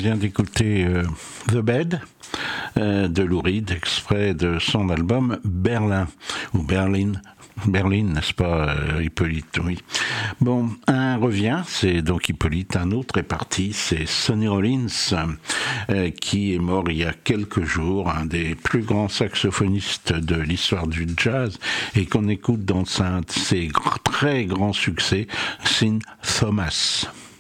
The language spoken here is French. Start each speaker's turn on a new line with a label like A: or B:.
A: vient d'écouter The Bed de Lou Reed, extrait de son album Berlin, ou Berlin, n'est-ce pas, Hippolyte? Oui. Bon, un revient, c'est donc Hippolyte, un autre est parti, c'est Sonny Rollins, qui est mort il y a quelques jours, un des plus grands saxophonistes de l'histoire du jazz, et qu'on écoute dans ses très grands succès, Sin Thomas.